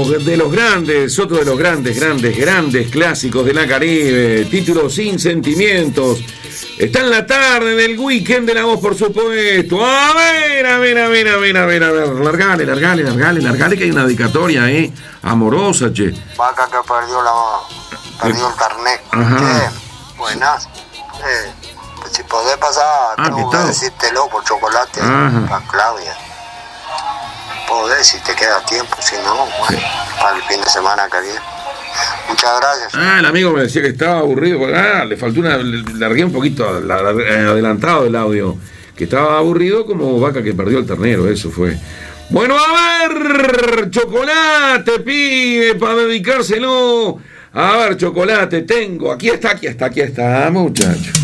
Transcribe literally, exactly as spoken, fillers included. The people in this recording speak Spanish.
de los grandes, otro de los grandes, grandes, grandes clásicos de la Caribe. Título Sin Sentimientos. Está en la tarde del weekend de la voz, por supuesto. A ver, a ver, a ver, a ver, a ver, a ver. Largale, largale, largale, largale, que hay una dedicatoria, ¿eh? Amorosa, che. Vaca que perdió la perdió el carnet. Ajá. Che, buenas. Eh, pues si podés pasar, Ah, tengo que decírtelo por chocolate. Ajá. A Claudia. Podés si te queda tiempo, si no, bueno, sí. Para el fin de semana que viene. Muchas gracias. Ah, el amigo me decía que estaba aburrido. Ah, le faltó una. Le largué un poquito la, la, adelantado el audio. Que estaba aburrido como vaca que perdió el ternero, eso fue. Bueno, a ver, chocolate, pibe, para dedicárselo. A ver, chocolate, tengo. Aquí está, aquí está, aquí está, muchacho.